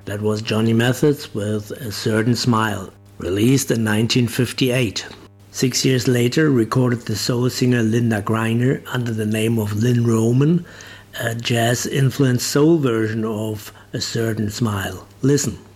That was Johnny Methods with A Certain Smile, released in 1958. 6 years later, recorded the soul singer Linda Greiner under the name of Lynn Roman, a jazz-influenced soul version of A Certain Smile. Listen.